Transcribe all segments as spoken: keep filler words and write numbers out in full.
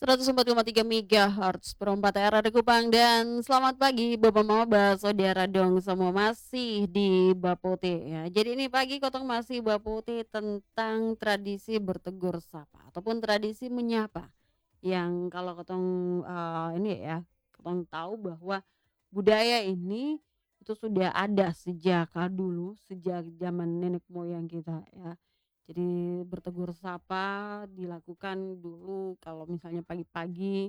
seratus empat koma tiga megahertz perempat daerah di Kupang, dan selamat pagi Bapak Mama Ba saudara dong semua, masih di Bapote ya. Jadi ini pagi kotong masih Bapote tentang tradisi bertegur sapa ataupun tradisi menyapa. Yang kalau kotong eh, ini ya, kotong tahu bahwa budaya ini itu sudah ada sejak ah, dulu, sejak zaman nenek moyang kita ya. Jadi bertegur sapa dilakukan dulu kalau misalnya pagi-pagi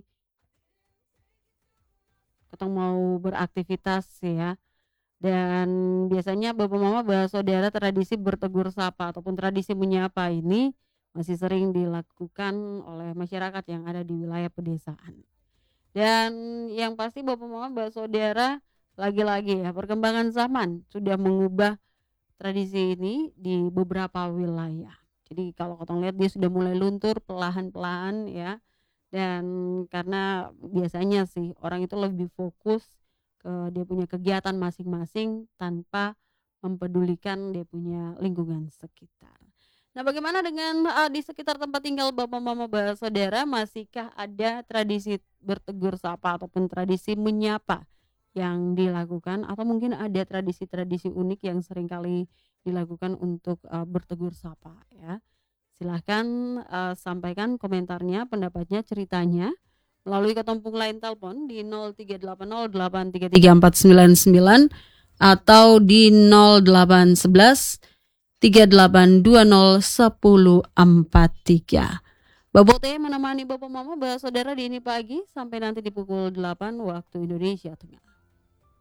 kita mau beraktivitas ya. Dan biasanya bapak mama bahas saudara tradisi bertegur sapa ataupun tradisi menyapa ini masih sering dilakukan oleh masyarakat yang ada di wilayah pedesaan. Dan yang pasti bapak mama bahas saudara, lagi-lagi ya perkembangan zaman sudah mengubah tradisi ini di beberapa wilayah. Jadi kalau kotong lihat dia sudah mulai luntur perlahan-lahan ya. Dan karena biasanya sih orang itu lebih fokus ke dia punya kegiatan masing-masing tanpa mempedulikan dia punya lingkungan sekitar. Nah, bagaimana dengan uh, di sekitar tempat tinggal Bapak Mama Ba saudara, masihkah ada tradisi bertegur sapa ataupun tradisi menyapa yang dilakukan, atau mungkin ada tradisi-tradisi unik yang seringkali dilakukan untuk uh, bertegur sapa ya? Silahkan uh, sampaikan komentarnya, pendapatnya, ceritanya melalui ketumpuk line telepon di nol tiga delapan nol delapan tiga tiga empat sembilan sembilan atau di nol delapan satu satu tiga delapan dua nol satu nol empat tiga. Babote menemani Bapak Mama Ba saudara di ini pagi sampai nanti di pukul delapan waktu Indonesia Tengah.